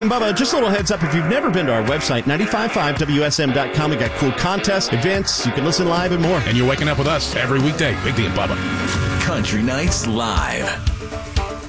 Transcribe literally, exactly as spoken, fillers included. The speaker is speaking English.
And Bubba, just a little heads up, if you've never been to our website, nine five five W S M dot com, we got cool contests, events, you can listen live and more. And you're waking up with us every weekday. Big D and Bubba. Country Nights Live.